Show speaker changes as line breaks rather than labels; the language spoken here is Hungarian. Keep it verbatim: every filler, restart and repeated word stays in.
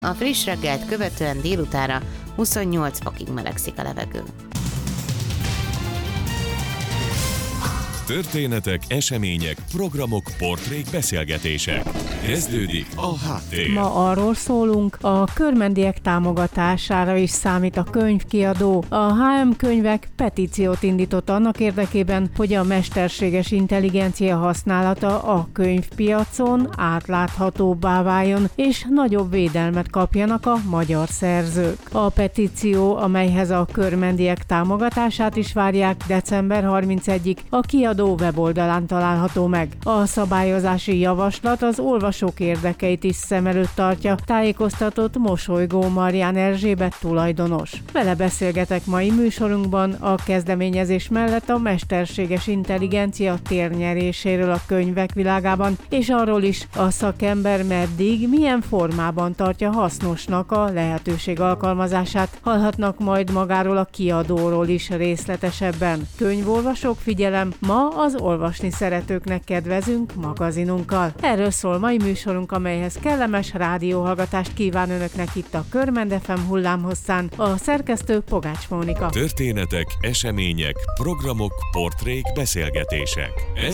A friss reggelt követően délutára huszonnyolc fokig melegszik a levegő.
Történetek, események, programok, portrék, beszélgetések. Kezdődik a Háttér.
Ma arról szólunk, a körmendiek támogatására is számít a könyvkiadó. A há em Könyvek petíciót indított annak érdekében, hogy a mesterséges intelligencia használata a könyvpiacon átláthatóbbá váljon, és nagyobb védelmet kapjanak a magyar szerzők. A petíció, amelyhez a körmendiek támogatását is várják, december harmincegyedikéig a kiadó weboldalán található meg. A szabályozási javaslat az olvasók érdekeit is szem előtt tartja, tájékoztatott Mosolygó Marján Erzsébet tulajdonos. Vele beszélgetek mai műsorunkban a kezdeményezés mellett a mesterséges intelligencia térnyeréséről a könyvek világában, és arról is, a szakember meddig, milyen formában tartja hasznosnak a lehetőség alkalmazását. Hallhatnak majd magáról a kiadóról is részletesebben. Könyvolvasók, figyelem, ma az olvasni szeretőknek kedvezünk magazinunkkal. Erről szól mai műsorunk, amelyhez kellemes rádióhallgatást kíván önöknek itt a Körmend ef em hullámhosszán, a szerkesztő Pogács Mónika.
Történetek, események, programok, portrék, beszélgetések.